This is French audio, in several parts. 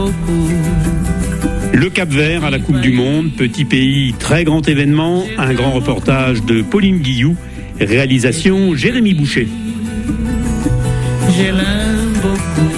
Le Cap-Vert à la Coupe du Monde, petit pays, très grand événement, un grand reportage de Pauline Guillou, réalisation Jérémy Boucher. Je l'aime beaucoup.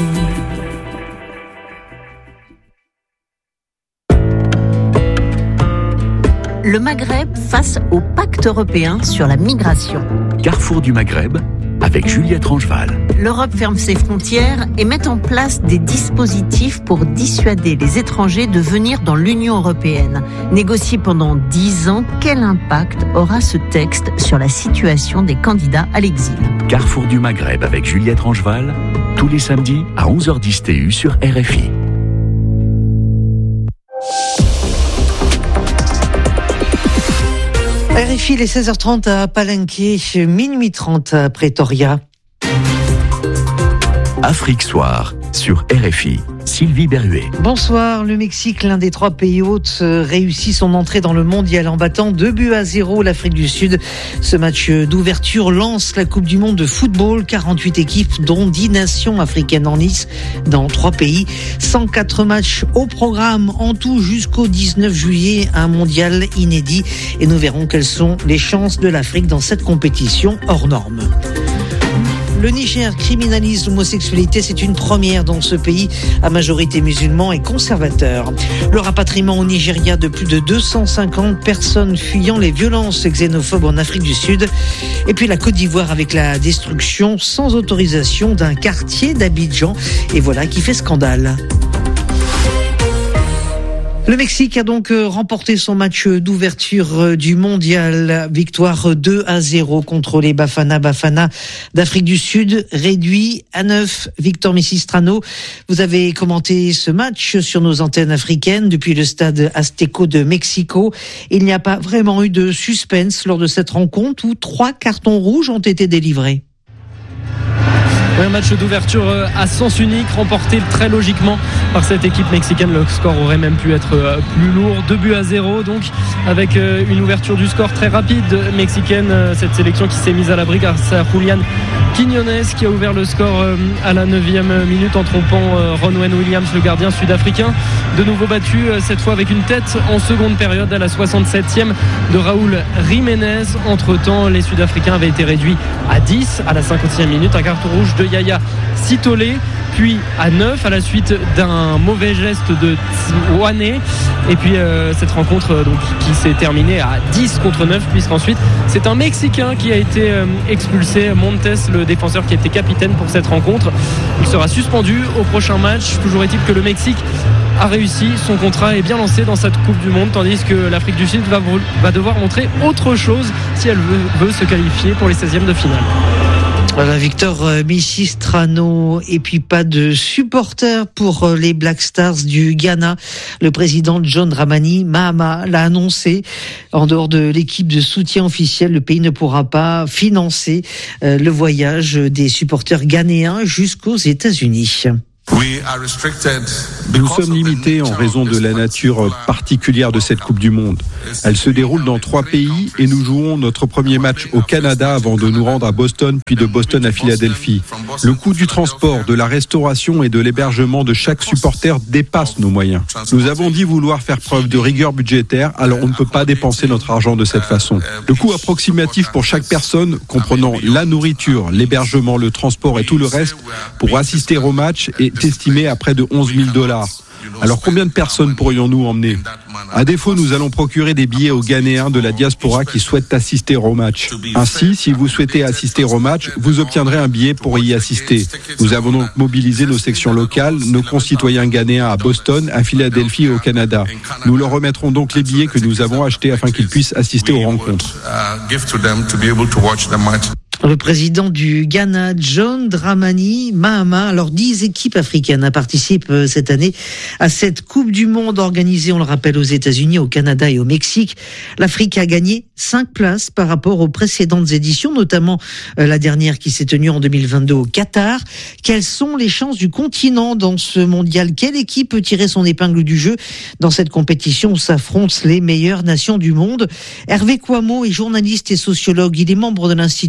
Le Maghreb face au pacte européen sur la migration. Carrefour du Maghreb avec Juliette Rangeval. L'Europe ferme ses frontières et met en place des dispositifs pour dissuader les étrangers de venir dans l'Union européenne. Négocié pendant 10 ans, quel impact aura ce texte sur la situation des candidats à l'exil ? Carrefour du Maghreb avec Juliette Rangeval, tous les samedis à 11h10 TU sur RFI. RFI, les 16h30 à Palenque, minuit 30 à Pretoria. Afrique Soir sur RFI. Sylvie Berruet. Bonsoir. Le Mexique, l'un des 3 pays hôtes, réussit son entrée dans le mondial en battant 2-0 l'Afrique du Sud. Ce match d'ouverture lance la Coupe du Monde de football. 48 équipes, dont 10 nations africaines en lice dans 3 pays. 104 matchs au programme en tout jusqu'au 19 juillet. Un mondial inédit. Et nous verrons quelles sont les chances de l'Afrique dans cette compétition hors norme. Le Niger criminalise l'homosexualité, c'est une première dans ce pays à majorité musulman et conservateur. Le rapatriement au Nigeria de plus de 250 personnes fuyant les violences xénophobes en Afrique du Sud. Et puis la Côte d'Ivoire avec la destruction sans autorisation d'un quartier d'Abidjan. Et voilà qui fait scandale. Le Mexique a donc remporté son match d'ouverture du mondial. Victoire 2-0 contre les Bafana d'Afrique du Sud, réduit à 9. Victor Messistrano, vous avez commenté ce match sur nos antennes africaines depuis le stade Azteco de Mexico. Il n'y a pas vraiment eu de suspense lors de cette rencontre où 3 cartons rouges ont été délivrés. Un match d'ouverture à sens unique, remporté très logiquement par cette équipe mexicaine. Le score aurait même pu être plus lourd. 2-0, donc avec une ouverture du score très rapide mexicaine. Cette sélection qui s'est mise à l'abri grâce à Julian Quiñones qui a ouvert le score à la 9e minute en trompant Ronwen Williams, le gardien sud-africain. De nouveau battu, cette fois avec une tête en seconde période à la 67e de Raúl Jiménez. Entre-temps, les Sud-Africains avaient été réduits à 10 à la 50e minute. Un carton rouge de Yaya Sitole, puis à 9 à la suite d'un mauvais geste de Wane. Et puis cette rencontre donc, qui s'est terminée à 10 contre 9, puisqu'ensuite c'est un Mexicain qui a été expulsé, Montes, le défenseur qui était capitaine pour cette rencontre. Il sera suspendu au prochain match. Toujours est-il que le Mexique a réussi, son contrat est bien lancé dans cette Coupe du Monde, tandis que l'Afrique du Sud va devoir montrer autre chose si elle veut se qualifier pour les 16e de finale. Voilà, Victor Messistrano. Et puis pas de supporters pour les Black Stars du Ghana. Le président John Dramani Mahama l'a annoncé. En dehors de l'équipe de soutien officiel, le pays ne pourra pas financer le voyage des supporters ghanéens jusqu'aux États-Unis. Nous sommes limités en raison de la nature particulière de cette Coupe du Monde. Elle se déroule dans 3 pays et nous jouons notre premier match au Canada avant de nous rendre à Boston, puis de Boston à Philadelphie. Le coût du transport, de la restauration et de l'hébergement de chaque supporter dépasse nos moyens. Nous avons dit vouloir faire preuve de rigueur budgétaire, alors on ne peut pas dépenser notre argent de cette façon. Le coût approximatif pour chaque personne, comprenant la nourriture, l'hébergement, le transport et tout le reste, pour assister au match est estimé à près de $11,000. Alors combien de personnes pourrions-nous emmener ? À défaut, nous allons procurer des billets aux Ghanéens de la diaspora qui souhaitent assister au match. Ainsi, si vous souhaitez assister au match, vous obtiendrez un billet pour y assister. Nous avons donc mobilisé nos sections locales, nos concitoyens ghanéens à Boston, à Philadelphie et au Canada. Nous leur remettrons donc les billets que nous avons achetés afin qu'ils puissent assister aux rencontres. Le président du Ghana, John Dramani Mahama. Alors 10 équipes africaines participent cette année à cette Coupe du Monde organisée, on le rappelle, aux États-Unis, au Canada et au Mexique. L'Afrique a gagné 5 places par rapport aux précédentes éditions, notamment la dernière qui s'est tenue en 2022 au Qatar. Quelles sont les chances du continent dans ce mondial ? Quelle équipe peut tirer son épingle du jeu dans cette compétition où s'affrontent les meilleures nations du monde ? Hervé Kouamo est journaliste et sociologue. Il est membre de l'Institut des sciences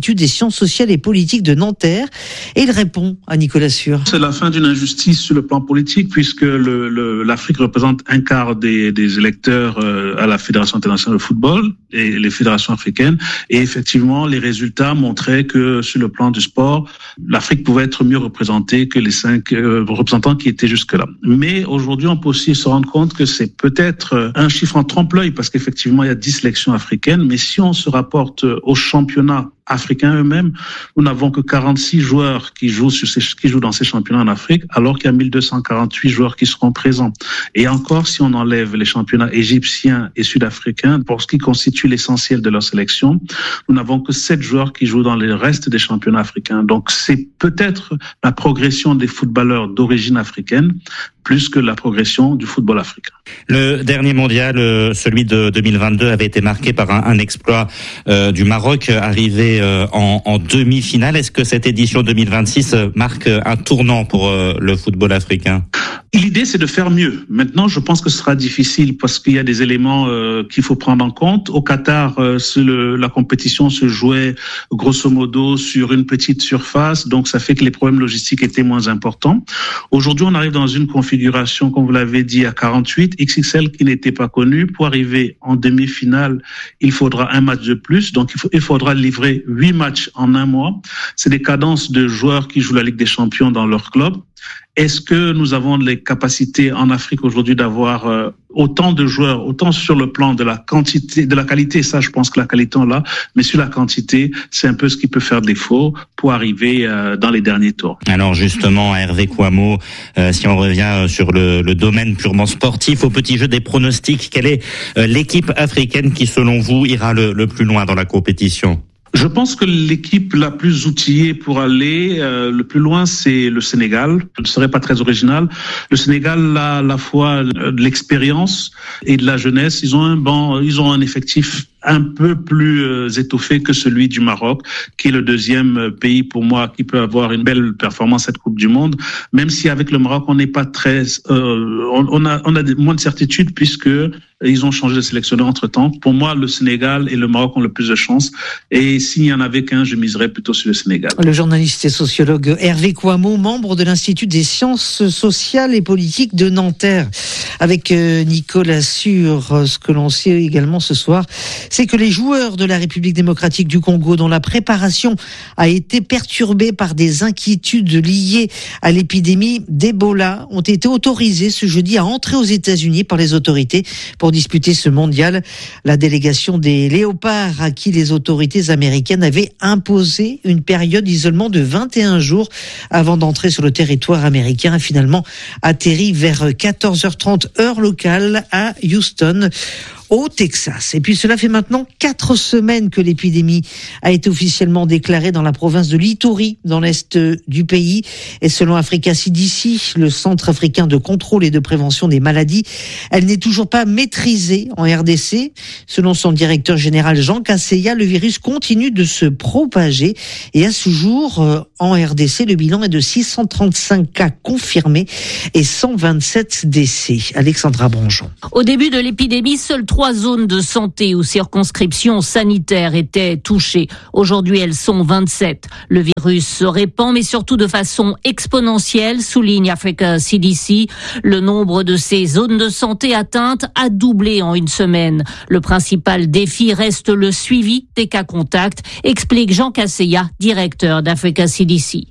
sciences sociales et politiques de Nanterre. Et il répond à Nicolas Sûr. C'est la fin d'une injustice sur le plan politique puisque l'Afrique représente un quart des électeurs à la Fédération internationale de football et les fédérations africaines. Et effectivement, les résultats montraient que sur le plan du sport, l'Afrique pouvait être mieux représentée que les 5 représentants qui étaient jusque-là. Mais aujourd'hui, on peut aussi se rendre compte que c'est peut-être un chiffre en trompe-l'œil parce qu'effectivement, il y a 10 sélections africaines. Mais si on se rapporte aux championnats africains eux-mêmes, nous n'avons que 46 joueurs qui jouent dans ces championnats en Afrique, alors qu'il y a 1248 joueurs qui seront présents. Et encore, si on enlève les championnats égyptiens et sud-africains, pour ce qui constitue l'essentiel de leur sélection, nous n'avons que 7 joueurs qui jouent dans le reste des championnats africains. Donc, c'est peut-être la progression des footballeurs d'origine africaine plus que la progression du football africain. Le dernier mondial, celui de 2022, avait été marqué par un exploit du Maroc, arrivé en demi-finale. Est-ce que cette édition 2026 marque un tournant pour le football africain ? L'idée, c'est de faire mieux. Maintenant, je pense que ce sera difficile parce qu'il y a des éléments qu'il faut prendre en compte. Au Qatar, la compétition se jouait grosso modo sur une petite surface, donc ça fait que les problèmes logistiques étaient moins importants. Aujourd'hui, on arrive dans une configuration, comme vous l'avez dit, à 48, XXL qui n'était pas connue. Pour arriver en demi-finale, il faudra un match de plus, donc il faudra livrer 8 matchs en un mois. C'est des cadences de joueurs qui jouent la Ligue des Champions dans leur club. Est-ce que nous avons les capacités en Afrique aujourd'hui d'avoir autant de joueurs, autant sur le plan de la quantité, de la qualité, ça je pense que la qualité on l'a, mais sur la quantité, c'est un peu ce qui peut faire défaut pour arriver dans les derniers tours. Alors justement, Hervé Kouammo, si on revient sur le domaine purement sportif, au petit jeu des pronostics, quelle est l'équipe africaine qui selon vous ira le plus loin dans la compétition ? Je pense que l'équipe la plus outillée pour aller le plus loin, c'est le Sénégal. Je ne serais pas très original. Le Sénégal a à la fois de l'expérience et de la jeunesse. Ils ont un effectif un peu plus étoffé que celui du Maroc, qui est le deuxième pays pour moi qui peut avoir une belle performance cette Coupe du Monde. Même si avec le Maroc on n'est pas très, on a moins de certitude puisque ils ont changé de sélectionneur entre-temps. Pour moi, le Sénégal et le Maroc ont le plus de chance. Et s'il n'y en avait qu'un, je miserais plutôt sur le Sénégal. Le journaliste et sociologue Hervé Kouammo, membre de l'Institut des sciences sociales et politiques de Nanterre. Avec Nicolas Sûr, ce que l'on sait également ce soir, c'est que les joueurs de la République démocratique du Congo, dont la préparation a été perturbée par des inquiétudes liées à l'épidémie d'Ebola, ont été autorisés ce jeudi à entrer aux États-Unis par les autorités pour disputer ce mondial. La délégation des Léopards, à qui les autorités américaines avaient imposé une période d'isolement de 21 jours avant d'entrer sur le territoire américain, a finalement atterri vers 14h30 heure locale à Houston, au Texas. Et puis cela fait maintenant 4 semaines que l'épidémie a été officiellement déclarée dans la province de l'Ituri, dans l'est du pays. Et selon Africa CDC, le Centre africain de contrôle et de prévention des maladies, elle n'est toujours pas maîtrisée en RDC. Selon son directeur général Jean Kaseya, le virus continue de se propager. Et à ce jour, en RDC, le bilan est de 635 cas confirmés et 127 décès. Alexandra Branjon. Au début de l'épidémie, seules 3 zones de santé ou circonscriptions sanitaires étaient touchées. Aujourd'hui, elles sont 27. Le virus se répand, mais surtout de façon exponentielle, souligne Africa CDC. Le nombre de ces zones de santé atteintes a doublé en une semaine. Le principal défi reste le suivi des cas contacts, explique Jean Kaseya, directeur d'Africa CDC.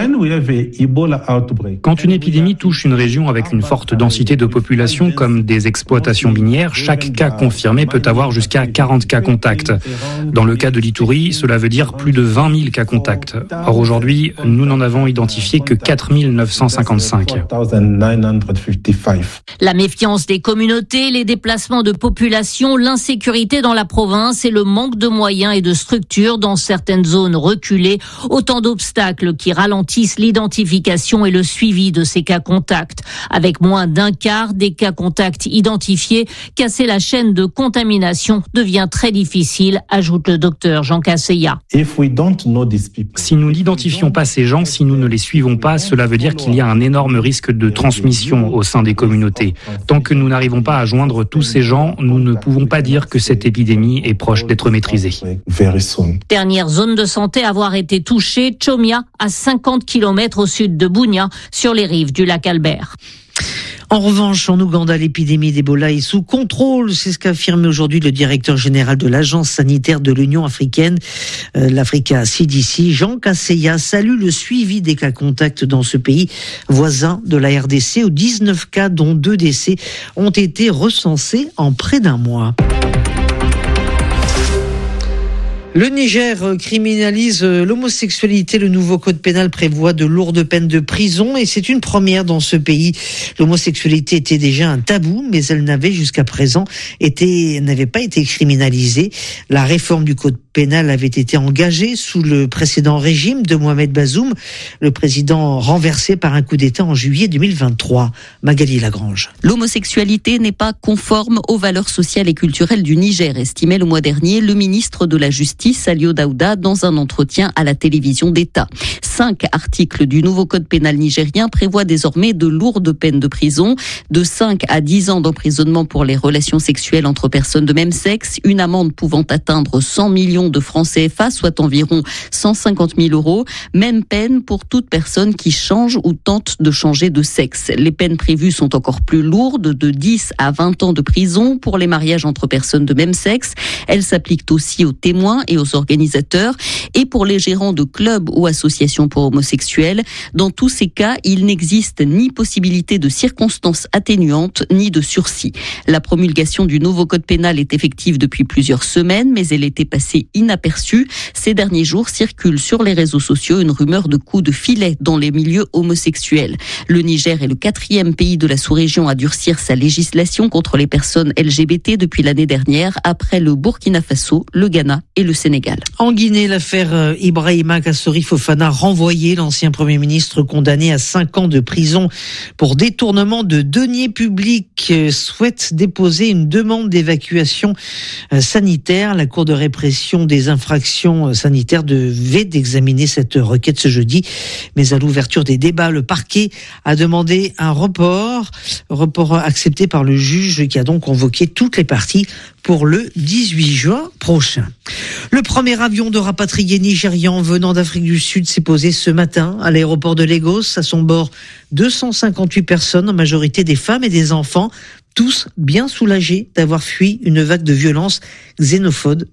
Quand une épidémie touche une région avec une forte densité de population comme des exploitations minières, chaque cas confirmé peut avoir jusqu'à 40 cas contacts. Dans le cas de l'Ituri, cela veut dire plus de 20 000 cas contacts. Or aujourd'hui, nous n'en avons identifié que 4 955. La méfiance des communautés, les déplacements de population, l'insécurité dans la province et le manque de moyens et de structures dans certaines zones reculées, autant d'obstacles qui ralentissent l'identification et le suivi de ces cas contacts. Avec moins d'un quart des cas contacts identifiés, casser la chaîne de contamination devient très difficile, ajoute le docteur Jean Casseya. Si nous n'identifions pas ces gens, si nous ne les suivons pas, cela veut dire qu'il y a un énorme risque de transmission au sein des communautés. Tant que nous n'arrivons pas à joindre tous ces gens, nous ne pouvons pas dire que cette épidémie est proche d'être maîtrisée. Dernière zone de santé à avoir été touchée, Chomia, à 50 km au sud de Bunia, sur les rives du lac Albert. En revanche, en Ouganda, l'épidémie d'Ebola est sous contrôle. C'est ce qu'a affirmé aujourd'hui le directeur général de l'Agence sanitaire de l'Union africaine, l'Africa CDC. Jean Casseya salue le suivi des cas contacts dans ce pays voisin de la RDC, où 19 cas, dont 2 décès, ont été recensés en près d'un mois. Le Niger criminalise l'homosexualité. Le nouveau code pénal prévoit de lourdes peines de prison et c'est une première dans ce pays. L'homosexualité était déjà un tabou, mais elle n'avait jusqu'à présent n'avait pas été criminalisée. La réforme du code pénal avait été engagée sous le précédent régime de Mohamed Bazoum, le président renversé par un coup d'État en juillet 2023. Magali Lagrange. L'homosexualité n'est pas conforme aux valeurs sociales et culturelles du Niger, estimait le mois dernier le ministre de la Justice, Salio Daouda, dans un entretien à la télévision d'État. 5 articles du nouveau code pénal nigérien prévoient désormais de lourdes peines de prison, de 5 à 10 ans d'emprisonnement pour les relations sexuelles entre personnes de même sexe, une amende pouvant atteindre 100 millions de francs CFA, soit environ 150 000 euros. Même peine pour toute personne qui change ou tente de changer de sexe. Les peines prévues sont encore plus lourdes, de 10 à 20 ans de prison pour les mariages entre personnes de même sexe. Elles s'appliquent aussi aux témoins et aux organisateurs et pour les gérants de clubs ou associations pour homosexuels. Dans tous ces cas, il n'existe ni possibilité de circonstances atténuantes ni de sursis. La promulgation du nouveau code pénal est effective depuis plusieurs semaines, mais elle était passée inaperçue. Ces derniers jours circule sur les réseaux sociaux une rumeur de coups de filet dans les milieux homosexuels. Le Niger est le 4e pays de la sous-région à durcir sa législation contre les personnes LGBT depuis l'année dernière, après le Burkina Faso, le Ghana et le Sénégal. En Guinée, l'affaire Ibrahima Kassori Fofana renvoyé. L'ancien Premier ministre condamné à 5 ans de prison pour détournement de deniers publics souhaite déposer une demande d'évacuation sanitaire. La Cour de répression des infractions sanitaires devait examiner cette requête ce jeudi, mais à l'ouverture des débats, le parquet a demandé un report accepté par le juge qui a donc convoqué toutes les parties pour le 18 juin prochain. Le premier avion de rapatriés nigérians venant d'Afrique du Sud s'est posé ce matin à l'aéroport de Lagos. À son bord, 258 personnes, en majorité des femmes et des enfants, tous bien soulagés d'avoir fui une vague de violence xénophobe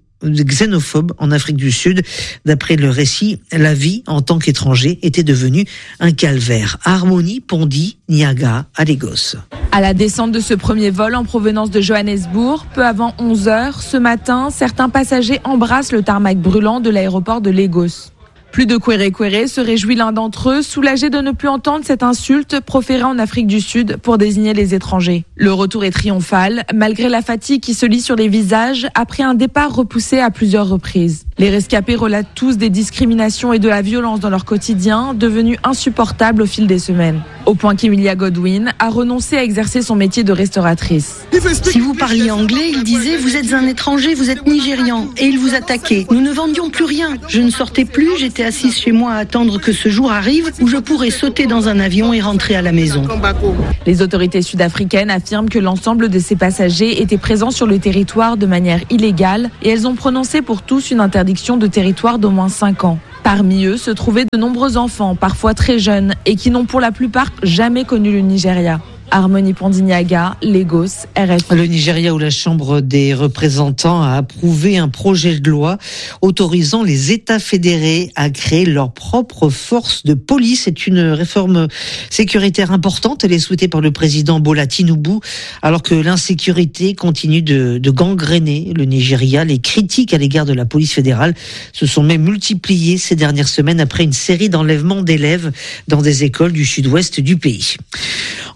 en Afrique du Sud. D'après le récit, la vie en tant qu'étranger était devenue un calvaire. Harmonie Pondi Niaga à Lagos. À la descente de ce premier vol en provenance de Johannesburg, peu avant 11h, ce matin, certains passagers embrassent le tarmac brûlant de l'aéroport de Lagos. Plus de quéré, se réjouit l'un d'entre eux, soulagé de ne plus entendre cette insulte proférée en Afrique du Sud pour désigner les étrangers. Le retour est triomphal, malgré la fatigue qui se lit sur les visages après un départ repoussé à plusieurs reprises. Les rescapés relatent tous des discriminations et de la violence dans leur quotidien, devenus insupportables au fil des semaines. Au point qu'Emilia Godwin a renoncé à exercer son métier de restauratrice. Si vous parliez anglais, il disait « Vous êtes un étranger, vous êtes nigérian » et il vous attaquait. Nous ne vendions plus rien. Je ne sortais plus, j'étais assise chez moi à attendre que ce jour arrive où je pourrais sauter dans un avion et rentrer à la maison. Les autorités sud-africaines affirment que l'ensemble de ces passagers étaient présents sur le territoire de manière illégale et elles ont prononcé pour tous une interdiction de territoire d'au moins 5 ans. Parmi eux se trouvaient de nombreux enfants, parfois très jeunes, et qui n'ont pour la plupart jamais connu le Nigeria. Harmonie Pondignaga, Lagos, RFI. Le Nigeria, où la Chambre des représentants a approuvé un projet de loi autorisant les États fédérés à créer leur propre force de police. C'est une réforme sécuritaire importante. Elle est souhaitée par le président Bola Tinubu, alors que l'insécurité continue de gangréner le Nigeria. Les critiques à l'égard de la police fédérale se sont même multipliées ces dernières semaines après une série d'enlèvements d'élèves dans des écoles du sud-ouest du pays. En Côte d'Ivoire,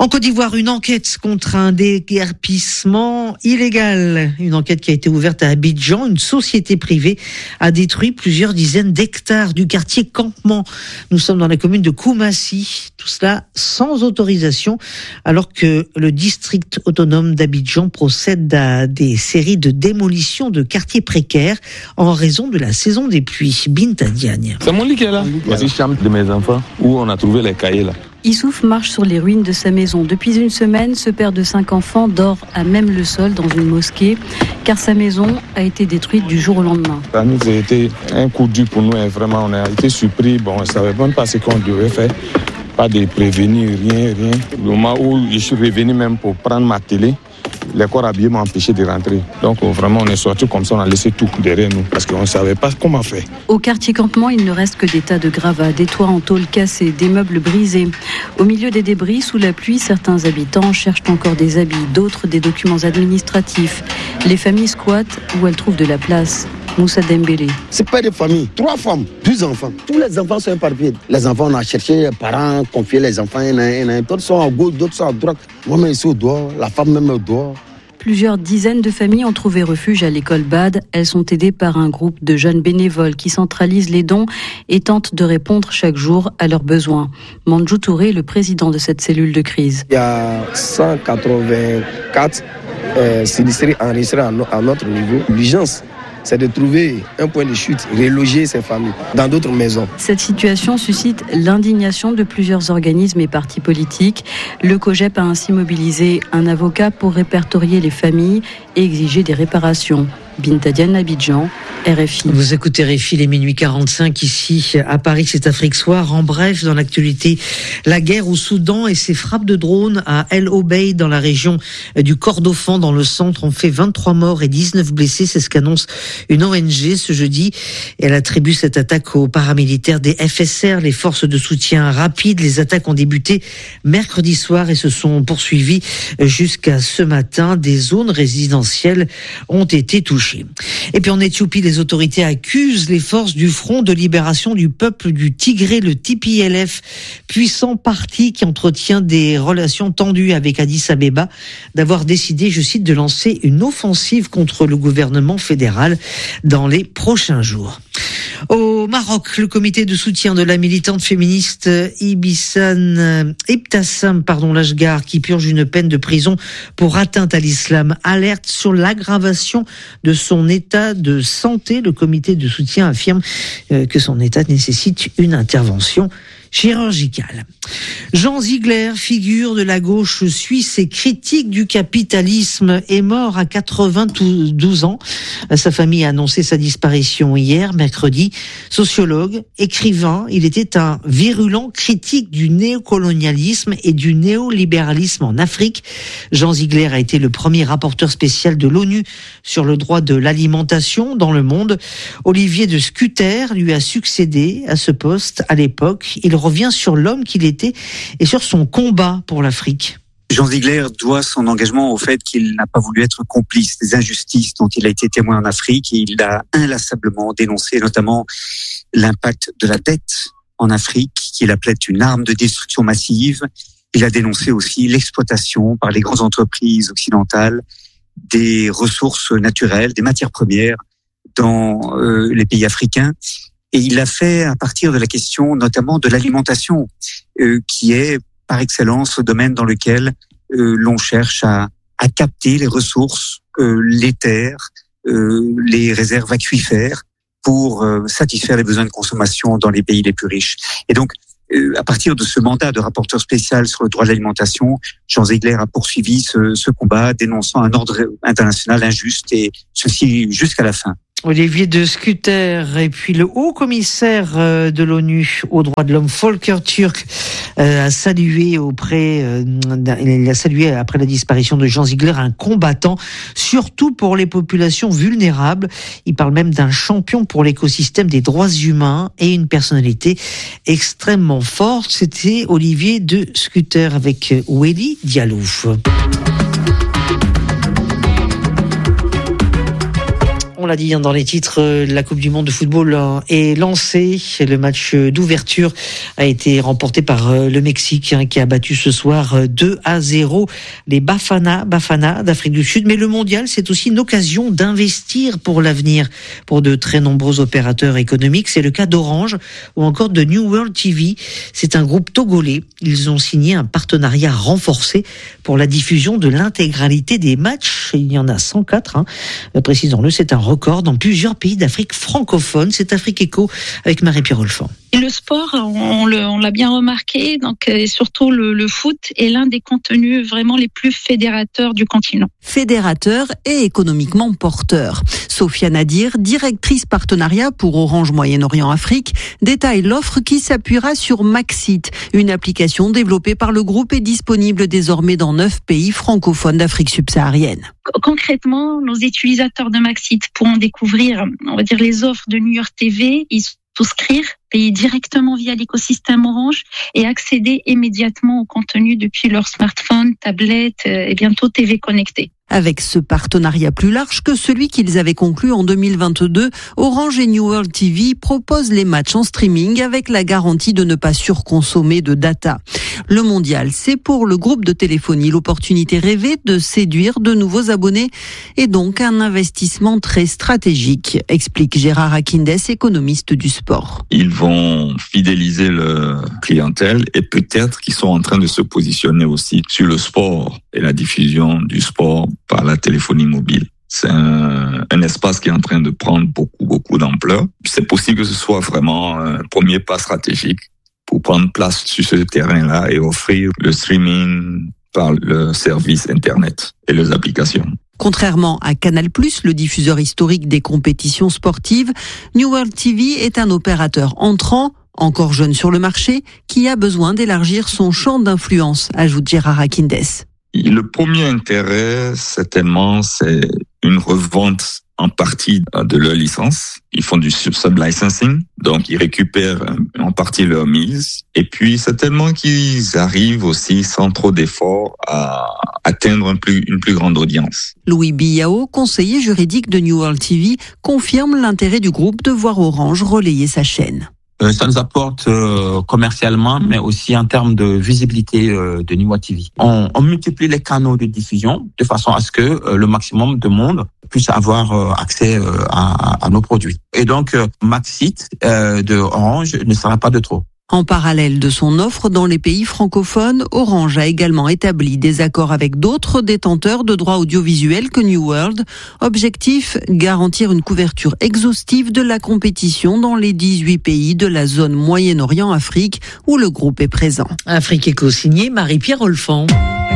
soir, une enquête contre un déguerpissement illégal. Une enquête qui a été ouverte à Abidjan. Une société privée a détruit plusieurs dizaines d'hectares du quartier Campement. Nous sommes dans la commune de Koumassi. Tout cela sans autorisation, alors que le district autonome d'Abidjan procède à des séries de démolitions de quartiers précaires en raison de la saison des pluies. Binta Diagne. C'est mon lit qui est là. Voici la chambre de mes enfants où on a trouvé les cahiers là. Issouf marche sur les ruines de sa maison. Depuis une semaine, ce père de 5 enfants dort à même le sol dans une mosquée, car sa maison a été détruite du jour au lendemain. Ça nous a été un coup dur pour nous et vraiment on a été surpris. Bon, on ne savait même pas ce qu'on devait faire. Pas de prévenir, rien. Le moment où je suis revenu même pour prendre ma télé, les corps habillés m'ont empêché de rentrer. Donc vraiment on est sorti comme ça, on a laissé tout derrière nous parce qu'on ne savait pas comment faire. Au quartier Campement, il ne reste que des tas de gravats, des toits en tôle cassés, des meubles brisés. Au milieu des débris, sous la pluie, certains habitants cherchent encore des habits, d'autres des documents administratifs. Les familles squattent où elles trouvent de la place. Moussa Dembélé. C'est pas des familles, 3 femmes, 2 enfants. Tous les enfants sont éparpillés. Les enfants, on a cherché, les parents, confié les enfants, d'autres sont à gauche, d'autres sont à droite. Moi-même ici au dehors, la femme même au dehors. Plusieurs dizaines de familles ont trouvé refuge à l'école BAD. Elles sont aidées par un groupe de jeunes bénévoles qui centralisent les dons et tentent de répondre chaque jour à leurs besoins. Mandjou Touré est le président de cette cellule de crise. Il y a 184 sinistrés enregistrés à notre niveau. L'urgence, c'est de trouver un point de chute, reloger ces familles dans d'autres maisons. Cette situation suscite l'indignation de plusieurs organismes et partis politiques. Le COJEP a ainsi mobilisé un avocat pour répertorier les familles et exiger des réparations. Binta Diagne, Abidjan, RFI. Vous écoutez RFI, les minuit 45 ici à Paris, c'est Afrique Soir. En bref, dans l'actualité, la guerre au Soudan et ses frappes de drones à El Obeid dans la région du Kordofan dans le centre ont fait 23 morts et 19 blessés. C'est ce qu'annonce une ONG ce jeudi. Et elle attribue cette attaque aux paramilitaires des FSR, les forces de soutien rapide. Les attaques ont débuté mercredi soir et se sont poursuivies jusqu'à ce matin. Des zones résidentielles ont été touchées. Et puis en Éthiopie, les autorités accusent les forces du Front de libération du peuple du Tigré, le TPLF, puissant parti qui entretient des relations tendues avec Addis Abeba, d'avoir décidé, je cite, de lancer une offensive contre le gouvernement fédéral dans les prochains jours. Au Maroc, le comité de soutien de la militante féministe Ibtassam Lashgar, qui purge une peine de prison pour atteinte à l'islam, alerte sur l'aggravation de son état de santé. Le comité de soutien affirme que son état nécessite une intervention chirurgicale. Jean Ziegler, figure de la gauche suisse et critique du capitalisme, est mort à 92 ans. Sa famille a annoncé sa disparition hier, mercredi. Sociologue, écrivain, il était un virulent critique du néocolonialisme et du néolibéralisme en Afrique. Jean Ziegler a été le premier rapporteur spécial de l'ONU sur le droit de l'alimentation dans le monde. Olivier de Scuter lui a succédé à ce poste à l'époque. Il revient sur l'homme qu'il était et sur son combat pour l'Afrique. Jean Ziegler doit son engagement au fait qu'il n'a pas voulu être complice des injustices dont il a été témoin en Afrique, et il a inlassablement dénoncé notamment l'impact de la dette en Afrique, qu'il appelait une arme de destruction massive. Il a dénoncé aussi l'exploitation par les grandes entreprises occidentales des ressources naturelles, des matières premières dans les pays africains. Et il l'a fait à partir de la question notamment de l'alimentation, qui est par excellence le domaine dans lequel l'on cherche à capter les ressources, les terres, les réserves aquifères pour satisfaire les besoins de consommation dans les pays les plus riches. Et donc, à partir de ce mandat de rapporteur spécial sur le droit de l'alimentation, Jean Ziegler a poursuivi ce combat, dénonçant un ordre international injuste, et ceci jusqu'à la fin. Olivier de Scuter, et puis le haut-commissaire de l'ONU aux droits de l'homme, Volker Türk, a salué il a salué après la disparition de Jean Ziegler un combattant, surtout pour les populations vulnérables. Il parle même d'un champion pour l'écosystème des droits humains et une personnalité extrêmement forte. C'était Olivier de Scuter avec Weli Diallo. On l'a dit dans les titres, la Coupe du Monde de football est lancée. Le match d'ouverture a été remporté par le Mexique qui a battu ce soir 2-0 les Bafana d'Afrique du Sud. Mais le mondial, c'est aussi une occasion d'investir pour l'avenir pour de très nombreux opérateurs économiques. C'est le cas d'Orange ou encore de New World TV. C'est un groupe togolais. Ils ont signé un partenariat renforcé pour la diffusion de l'intégralité des matchs. Il y en a 104, précisons-le, c'est un record dans plusieurs pays d'Afrique francophone. C'est Afrique Eco avec Marie-Pierre Olfan. Et le sport, on l'a bien remarqué, donc et surtout le foot est l'un des contenus vraiment les plus fédérateurs du continent. Fédérateur et économiquement porteur. Sophia Nadir, directrice partenariat pour Orange Moyen-Orient Afrique, détaille l'offre qui s'appuiera sur Maxit, une application développée par le groupe et disponible désormais dans 9 pays francophones d'Afrique subsaharienne. Concrètement, nos utilisateurs de Maxit pourront découvrir, on va dire, les offres de New York TV, souscrire, payer directement via l'écosystème Orange et accéder immédiatement au contenu depuis leur smartphone, tablette et bientôt TV connectée. Avec ce partenariat plus large que celui qu'ils avaient conclu en 2022, Orange et New World TV proposent les matchs en streaming avec la garantie de ne pas surconsommer de data. Le mondial, c'est pour le groupe de téléphonie l'opportunité rêvée de séduire de nouveaux abonnés et donc un investissement très stratégique, explique Gérard Akindes, économiste du sport. Ils vont fidéliser leur clientèle et peut-être qu'ils sont en train de se positionner aussi sur le sport et la diffusion du sport par la téléphonie mobile. C'est un espace qui est en train de prendre beaucoup d'ampleur. C'est possible que ce soit vraiment un premier pas stratégique pour prendre place sur ce terrain-là et offrir le streaming par le service Internet et les applications. Contrairement à Canal+, le diffuseur historique des compétitions sportives, New World TV est un opérateur entrant, encore jeune sur le marché, qui a besoin d'élargir son champ d'influence, ajoute Gérard Akindes. Le premier intérêt, certainement, c'est une revente en partie de leur licence. Ils font du sub-licensing, donc ils récupèrent en partie leur mise. Et puis, certainement qu'ils arrivent aussi, sans trop d'efforts, à atteindre une plus grande audience. Louis Billao, conseiller juridique de New World TV, confirme l'intérêt du groupe de voir Orange relayer sa chaîne. Ça nous apporte commercialement, mais aussi en termes de visibilité de New World TV. On multiplie les canaux de diffusion de façon à ce que le maximum de monde puisse avoir accès à nos produits. Et donc, Maxit de Orange ne sera pas de trop. En parallèle de son offre dans les pays francophones, Orange a également établi des accords avec d'autres détenteurs de droits audiovisuels que New World. Objectif, garantir une couverture exhaustive de la compétition dans les 18 pays de la zone Moyen-Orient-Afrique où le groupe est présent. Afrique Eco signé Marie-Pierre Olfan.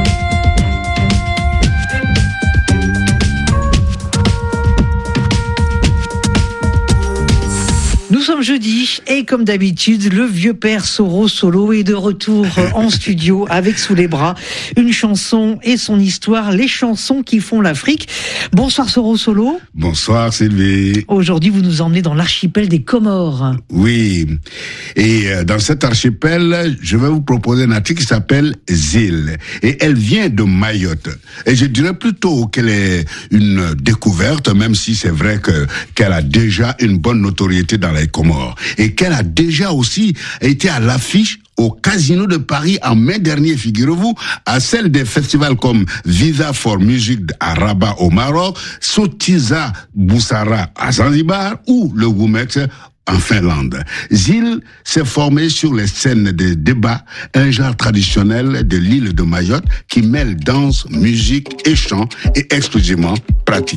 Nous sommes jeudi et comme d'habitude, le vieux père Soro Solo est de retour en studio avec sous les bras une chanson et son histoire, les chansons qui font l'Afrique. Bonsoir Soro Solo. Bonsoir Sylvie. Aujourd'hui, vous nous emmenez dans l'archipel des Comores. Oui, et dans cet archipel, je vais vous proposer un artiste qui s'appelle Zil et elle vient de Mayotte. Et je dirais plutôt qu'elle est une découverte, même si c'est vrai qu'elle a déjà une bonne notoriété dans les Comores et qu'elle a déjà aussi été à l'affiche au Casino de Paris en mai dernier, figurez-vous, à celle des festivals comme Visa for Music à Rabat au Maroc, Sotiza Boussara à Zanzibar ou le Womex en Finlande. Zil s'est formé sur les scènes de débat, un genre traditionnel de l'île de Mayotte qui mêle danse, musique et chant et exclusivement pratique.